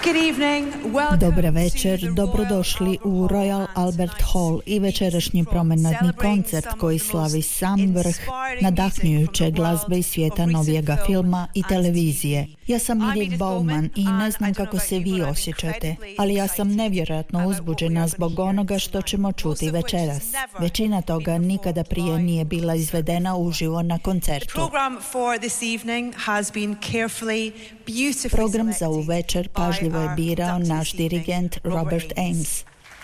Dobra večer, dobrodošli u Royal Albert Hall i večerašnji promenadni koncert koji slavi sam vrh nadahnjujuće glazbe iz svijeta novijega filma i televizije. Ja sam Edith Bowman i ne znam kako se vi osjećate, ali ja sam nevjerojatno uzbuđena zbog onoga što ćemo čuti večeras. Većina toga nikada prije nije bila izvedena uživo na koncertu. Program za ovu večer pažljivo je birao naš dirigent Robert Ames.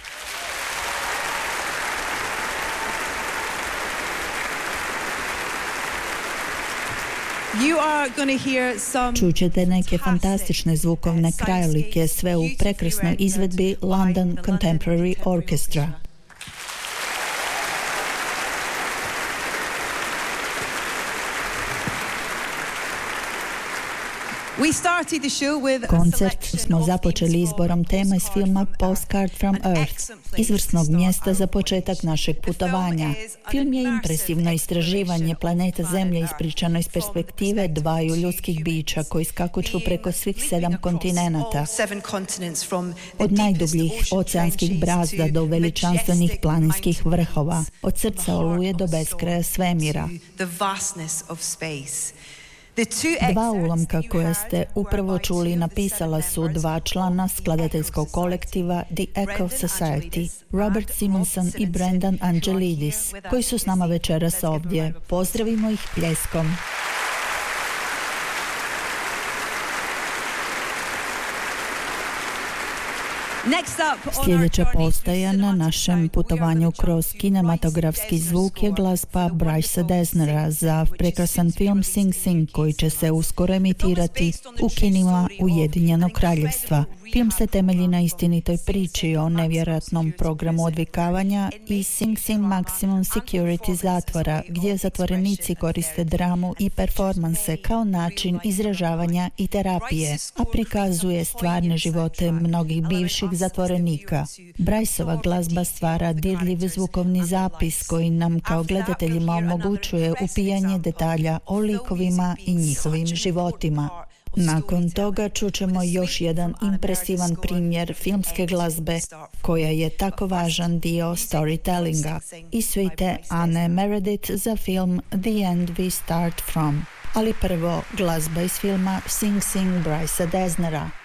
Čućete neke fantastične zvukovne krajolike, sve u prekrasnoj izvedbi London Contemporary Orchestra. Koncert smo započeli izborom tema iz filma Postcard from Earth, izvrsnog mjesta za početak našeg putovanja. Film je impresivno istraživanje planeta Zemlje ispričano iz perspektive dvaju ljudskih bića koji skakuću preko svih 7 kontinenata. Od najdubljih oceanskih brazda do veličanstvenih planinskih vrhova, od srca Oluje do beskraja svemira. Dva ulomka koje ste upravo čuli napisala su 2 člana skladateljskog kolektiva The Echo Society, Robert Simonson i Brendan Angelidis, koji su s nama večeras ovdje. Pozdravimo ih pljeskom. Sljedeća postaja na našem putovanju kroz kinematografski zvuk je glazba Brycea Desnera za prekrasan film Sing Sing koji će se uskoro emitirati u kinima Ujedinjenog kraljevstva. Film se temelji na istinitoj priči o nevjerojatnom programu odvikavanja i Sing Sing Maximum Security zatvora, gdje zatvorenici koriste dramu i performanse kao način izražavanja i terapije, a prikazuje stvarne živote mnogih bivših zatvorenika. Bryceova glazba stvara dirljiv zvukovni zapis koji nam kao gledateljima omogućuje upijanje detalja o likovima i njihovim životima. Nakon toga čućemo još jedan impresivan primjer filmske glazbe koja je tako važan dio storytellinga i suite Anne Meredith za film The End We Start From. Ali prvo glazba iz filma Sing Sing Brycea Desnera.